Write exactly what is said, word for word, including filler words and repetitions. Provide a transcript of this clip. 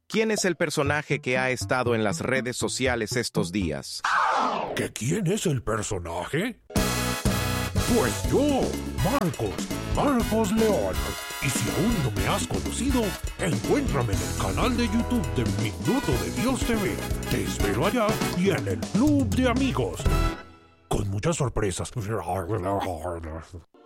¿Quién es el personaje que ha estado en las redes sociales estos días? ¿Que quién es el personaje? Pues yo, Marcos, Marcos León. Y si aún no me has conocido, encuéntrame en el canal de YouTube de Minuto de Dios T V. Te espero allá y en el Club de Amigos, con muchas sorpresas.